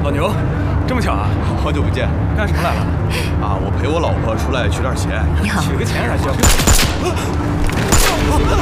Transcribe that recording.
老牛，这么巧啊？ 好久不见， 干什么来了？ 啊，我陪我老婆出来取点钱。 你好， 取个钱还需要？